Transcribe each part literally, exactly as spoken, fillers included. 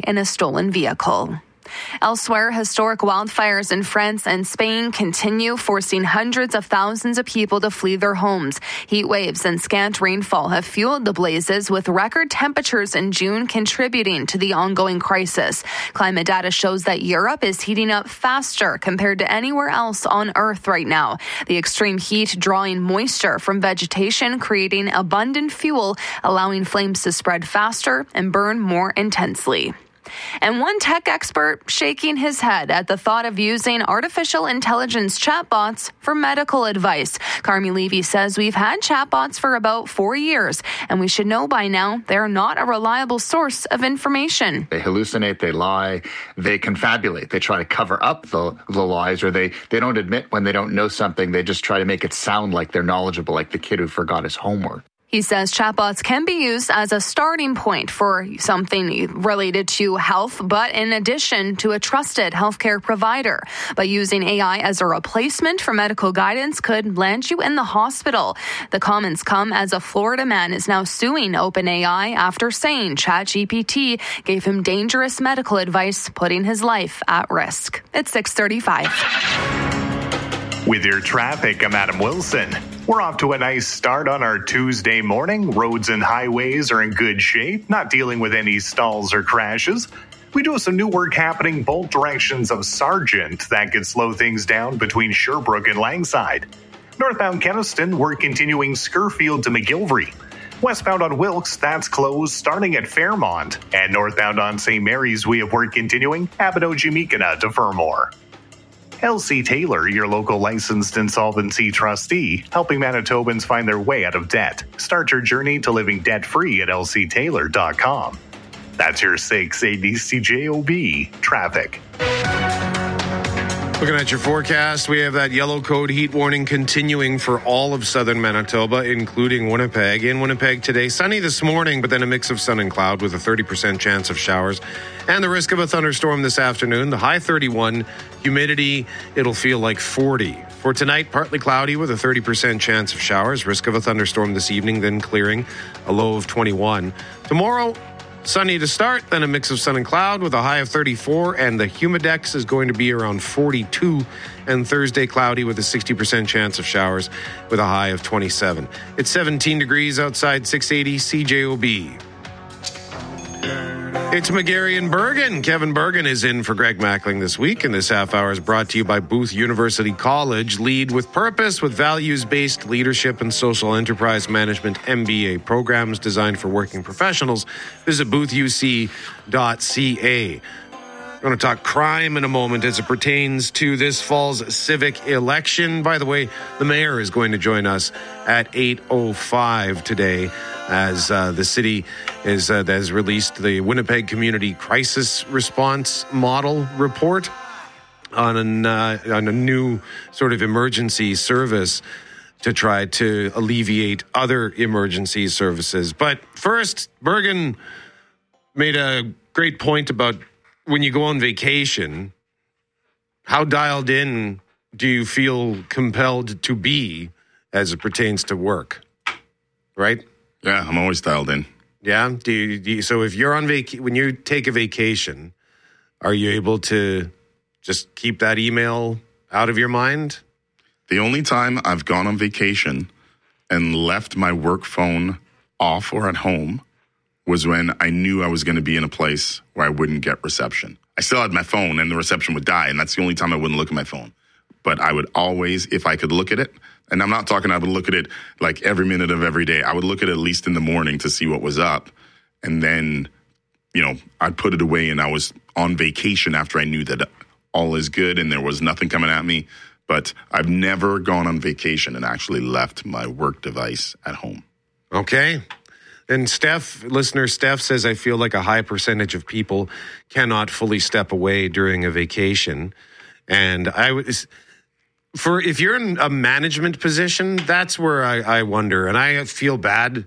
in a stolen vehicle. Elsewhere, historic wildfires in France and Spain continue, forcing hundreds of thousands of people to flee their homes. Heat waves and scant rainfall have fueled the blazes, with record temperatures in June contributing to the ongoing crisis. Climate data shows that Europe is heating up faster compared to anywhere else on Earth right now. The extreme heat drawing moisture from vegetation, creating abundant fuel, allowing flames to spread faster and burn more intensely. And one tech expert shaking his head at the thought of using artificial intelligence chatbots for medical advice. Carmi Levy says we've had chatbots for about four years, and we should know by now they're not a reliable source of information. They hallucinate, they lie, they confabulate, they try to cover up the, the lies, or they, they don't admit when they don't know something. They just try to make it sound like they're knowledgeable, like the kid who forgot his homework. He says chatbots can be used as a starting point for something related to health, but in addition to a trusted healthcare provider. But using A I as a replacement for medical guidance could land you in the hospital. The comments come as a Florida man is now suing OpenAI after saying ChatGPT gave him dangerous medical advice, putting his life at risk. It's six thirty-five. With your traffic, I'm Adam Wilson. We're off to a nice start on our Tuesday morning. Roads and highways are in good shape, not dealing with any stalls or crashes. We do have some new work happening both directions of Sargent that could slow things down between Sherbrooke and Langside. Northbound Keniston, we're continuing Scurfield to McGilvery. Westbound on Wilkes, that's closed starting at Fairmont. And northbound on Saint Mary's, we have work continuing Abbotsford to Fermor. L C Taylor, your local licensed insolvency trustee, helping Manitobans find their way out of debt. Start your journey to living debt-free at L C Taylor dot com. That's your six eighty C J O B traffic. Looking at your forecast, we have that yellow code heat warning continuing for all of southern Manitoba, including Winnipeg. In Winnipeg today, sunny this morning, but then a mix of sun and cloud with a thirty percent chance of showers and the risk of a thunderstorm this afternoon. The high thirty-one, humidity, it'll feel like forty. For tonight, partly cloudy with a thirty percent chance of showers, risk of a thunderstorm this evening, then clearing, a low of twenty-one. Tomorrow, sunny to start, then a mix of sun and cloud with a high of thirty-four, and the humidex is going to be around forty-two. And Thursday, cloudy with a sixty percent chance of showers with a high of twenty-seven. It's seventeen degrees outside, six eighty C J O B. It's McGarry and Bergen. Kevin Bergen is in for Greg Mackling this week, and this half hour is brought to you by Booth University College. Lead with purpose with values-based leadership and social enterprise management M B A programs designed for working professionals. Visit booth u c dot c a. We're going to talk crime in a moment as it pertains to this fall's civic election. By the way, the mayor is going to join us at eight oh five today as uh, the city is uh, has released the Winnipeg Community Crisis Response Model Report on, an, uh, on a new sort of emergency service to try to alleviate other emergency services. But first, Bergen made a great point about when you go on vacation, how dialed in do you feel compelled to be as it pertains to work, right? Yeah, I'm always dialed in. Yeah? Do you, do you, so if you're on vac, when you take a vacation, are you able to just keep that email out of your mind? The only time I've gone on vacation and left my work phone off or at home was when I knew I was going to be in a place where I wouldn't get reception. I still had my phone and the reception would die, and that's the only time I wouldn't look at my phone. But I would always, if I could look at it, and I'm not talking I would look at it like every minute of every day. I would look at it at least in the morning to see what was up. And then, you know, I'd put it away, and I was on vacation after I knew that all is good and there was nothing coming at me. But I've never gone on vacation and actually left my work device at home. Okay. And Steph, listener Steph says, I feel like a high percentage of people cannot fully step away during a vacation. And I was, for if you're in a management position, that's where I, I wonder. And I feel bad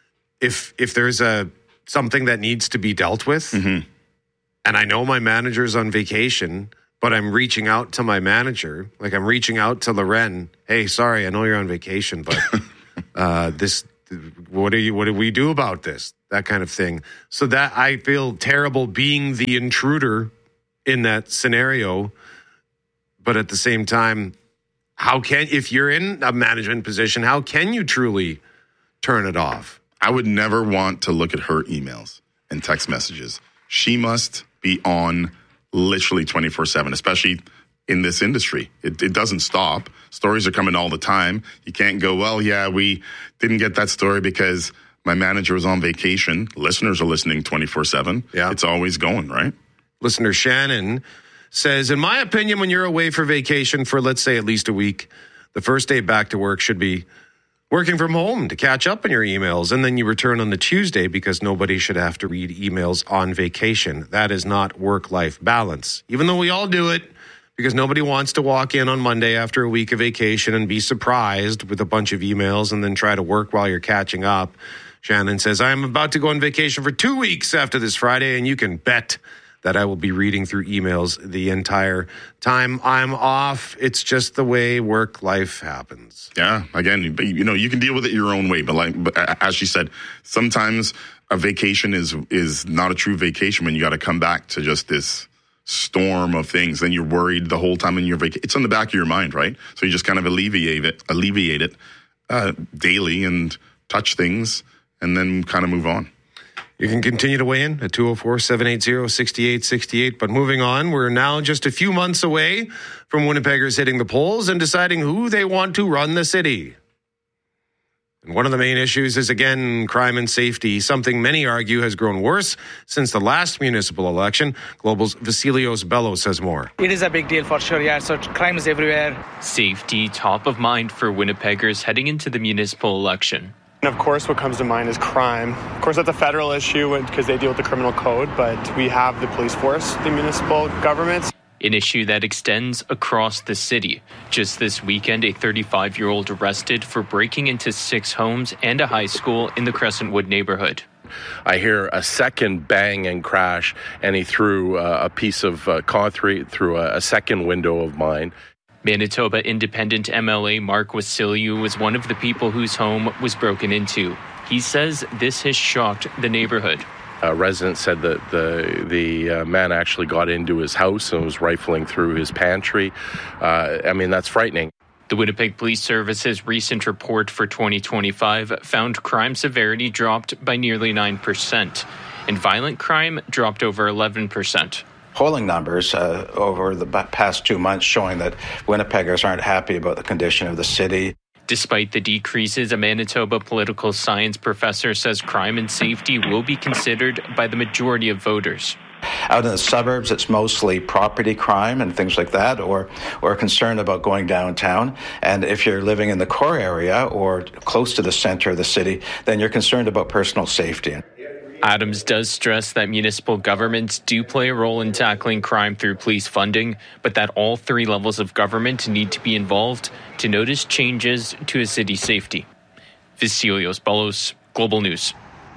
if if there's a something that needs to be dealt with. Mm-hmm. And I know my manager's on vacation, but I'm reaching out to my manager. Like I'm reaching out to Loren. Hey, sorry, I know you're on vacation, but uh, this... What do you? What do we do about this? that kind of thing. So that I feel terrible being the intruder in that scenario. But at the same time, how can, if you're in a management position, how can you truly turn it off? I would never want to look at her emails and text messages. She must be on literally twenty-four seven, especially in this industry. It, it doesn't stop. Stories are coming all the time. You can't go, well, yeah, we didn't get that story because my manager was on vacation. Listeners are listening twenty-four seven. Yeah. It's always going, right? Listener Shannon says, in my opinion, when you're away for vacation for, let's say, at least a week, the first day back to work should be working from home to catch up on your emails. And then you return on the Tuesday because nobody should have to read emails on vacation. That is not work-life balance. Even though we all do it because nobody wants to walk in on Monday after a week of vacation and be surprised with a bunch of emails and then try to work while you're catching up. Shannon says, I am about to go on vacation for two weeks after this Friday, and you can bet that I will be reading through emails the entire time I'm off. It's just the way work life happens. Yeah, again, you know, you can deal with it your own way. But like, but as she said, sometimes a vacation is is not a true vacation when you got to come back to just this storm of things. Then you're worried the whole time in your vacation. It's on the back of your mind, right? So you just kind of alleviate it, alleviate it uh, daily and touch things and then kind of move on. You can continue to weigh in at two oh four, seven eight zero, six eight six eight. But moving on, we're now just a few months away from Winnipeggers hitting the polls and deciding who they want to run the city. And one of the main issues is, again, crime and safety, something many argue has grown worse since the last municipal election. Global's Vasilios Bello says more. It is a big deal for sure, yeah. So crime is everywhere. Safety top of mind for Winnipeggers heading into the municipal election. And of course, what comes to mind is crime. Of course, that's a federal issue because they deal with the criminal code, but we have the police force, the municipal governments. An issue that extends across the city. Just this weekend, a thirty-five-year-old arrested for breaking into six homes and a high school in the Crescentwood neighborhood. I hear a second bang and crash, and he threw uh, a piece of uh, concrete through a, a second window of mine. Manitoba Independent M L A Mark Wasiliu was one of the people whose home was broken into. He says this has shocked the neighborhood. A resident said that the the uh, man actually got into his house and was rifling through his pantry. Uh, I mean, that's frightening. The Winnipeg Police Service's recent report for twenty twenty-five found crime severity dropped by nearly nine percent, and violent crime dropped over eleven percent. Polling numbers uh, over the past two months showing that Winnipeggers aren't happy about the condition of the city. Despite the decreases, a Manitoba political science professor says crime and safety will be considered by the majority of voters. Out in the suburbs, it's mostly property crime and things like that, or or concern about going downtown. And if you're living in the core area or close to the center of the city, then you're concerned about personal safety. Adams does stress that municipal governments do play a role in tackling crime through police funding, but that all three levels of government need to be involved to notice changes to a city's safety. Vasilios Bellos, Global News.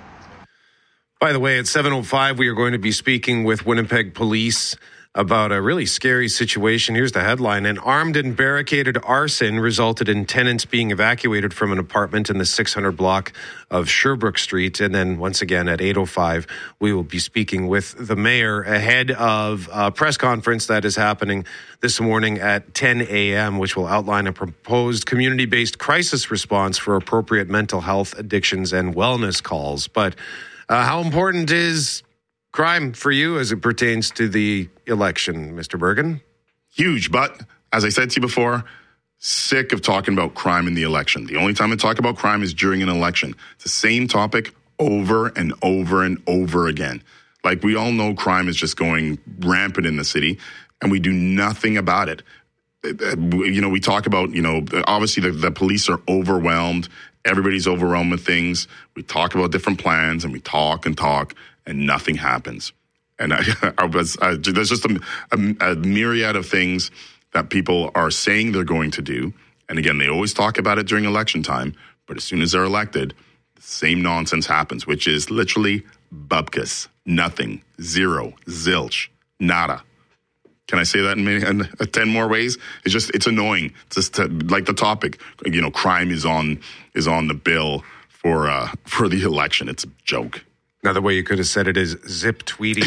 By the way, at seven oh five, we are going to be speaking with Winnipeg Police about a really scary situation. Here's the headline. An armed and barricaded arson resulted in tenants being evacuated from an apartment in the six hundred block of Sherbrooke Street. And then once again at eight oh five, we will be speaking with the mayor ahead of a press conference that is happening this morning at ten a.m., which will outline a proposed community-based crisis response for appropriate mental health, addictions, and wellness calls. But uh, how important is crime for you as it pertains to the election, Mister Bergen? Huge, but as I said to you before, sick of talking about crime in the election. The only time I talk about crime is during an election. It's the same topic over and over and over again. Like, we all know crime is just going rampant in the city, and we do nothing about it. You know, we talk about, you know, obviously the, the police are overwhelmed. Everybody's overwhelmed with things. We talk about different plans, and we talk and talk, and nothing happens. And I, I was, I, there's just a, a, a myriad of things that people are saying they're going to do. And again, they always talk about it during election time, but as soon as they're elected, the same nonsense happens, which is literally bupkis, nothing, zero, zilch, nada. Can I say that in, many, in ten more ways? It's just, it's annoying. It's just to, like the topic, you know, crime is on is on the bill for uh, for the election. It's a joke. Another way you could have said it is Zip Tweety.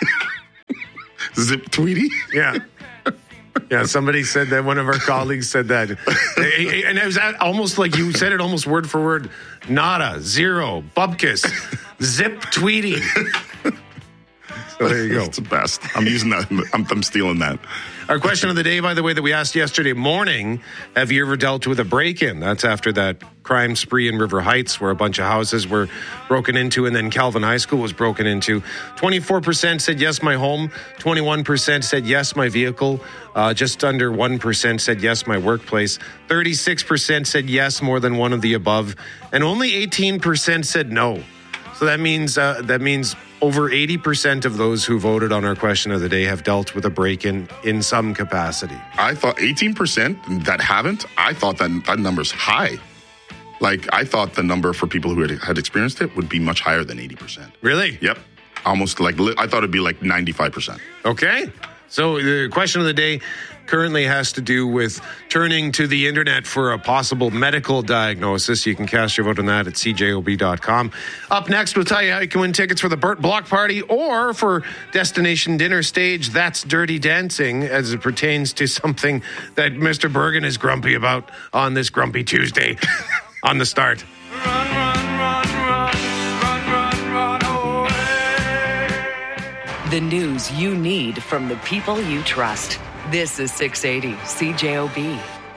Zip Tweety? Yeah. Yeah, somebody said that. One of our colleagues said that. And it was almost like you said it almost word for word. Nada, zero, bubkus, Zip Tweety. So there you go. It's the best. I'm using that. I'm, I'm stealing that. Our question of the day, by the way, that we asked yesterday morning, have you ever dealt with a break-in? That's after that crime spree in River Heights where a bunch of houses were broken into and then Calvin High School was broken into. twenty-four percent said yes, my home. twenty-one percent said yes, my vehicle. Uh, just under one percent said yes, my workplace. thirty-six percent said yes, more than one of the above. And only eighteen percent said no. So that means uh, that means over eighty percent of those who voted on our question of the day have dealt with a break-in in some capacity. I thought eighteen percent that haven't, I thought that that number's high. Like, I thought the number for people who had, had experienced it would be much higher than eighty percent. Really? Yep. Almost like, I thought it'd be like ninety-five percent. Okay. So the question of the day currently has to do with turning to the internet for a possible medical diagnosis. You can cast your vote on that at c j o b dot com. Up next, we'll tell you how you can win tickets for the Burt Block Party or for Destination Dinner Stage. That's Dirty Dancing, as it pertains to something that Mister Bergen is grumpy about on this Grumpy Tuesday on the start. Run, run, run, run, run, run, run away. The news you need from the people you trust. This is six eighty C J O B.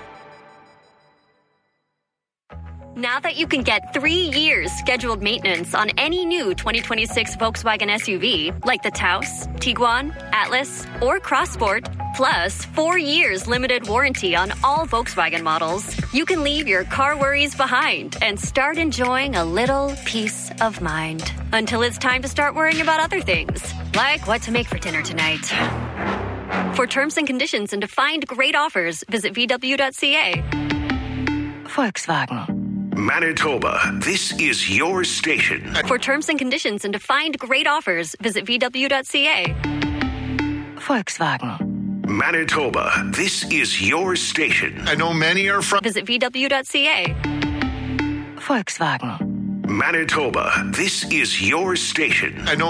Now that you can get three years scheduled maintenance on any new twenty twenty-six Volkswagen S U V, like the Taos, Tiguan, Atlas, or Crossport, plus four years limited warranty on all Volkswagen models, you can leave your car worries behind and start enjoying a little peace of mind. Until it's time to start worrying about other things, like what to make for dinner tonight. For terms and conditions and to find great offers, visit v w dot c a. Volkswagen. Manitoba, this is your station. For terms and conditions and to find great offers, visit v w dot c a. Volkswagen. Manitoba, this is your station. I know many are from... Visit v w dot c a. Volkswagen. Manitoba, this is your station. I know